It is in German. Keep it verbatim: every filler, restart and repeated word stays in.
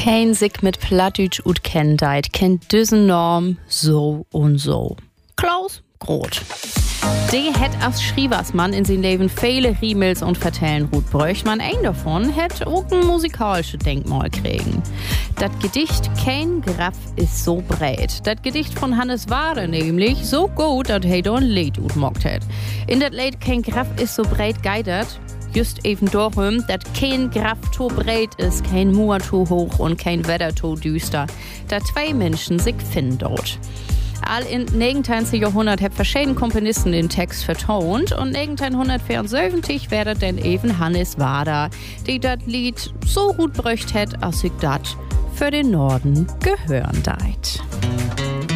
Kein sich mit Plattdeutsch ut kennt deit, kennt düsen Norm so und so. Klaus Groth. Der hätt als Schrieversmann in sein Leben viele Riemels und Vertellen Ruth Bräuchmann. Ein davon hätt auch ein musikalisches Denkmal kriegen. Das Gedicht Kein Graf ist so breit. Das Gedicht von Hannes Wader nämlich so gut, dass er da ein Lied utmockt hat. In das Lied Kein Graf ist so breit geidert, just eben darum, dass kein Graf so breit ist, kein Mauer so hoch und kein Wetter so düster. Da zwei Menschen sich finden dort. All in neunzehnten Jahrhundert hat verschiedene Komponisten den Text vertont und neunzehnhundertvierundsiebzig wäre dann eben Hannes Wader, die das Lied so gut brücht hat, als sich das für den Norden gehören deit.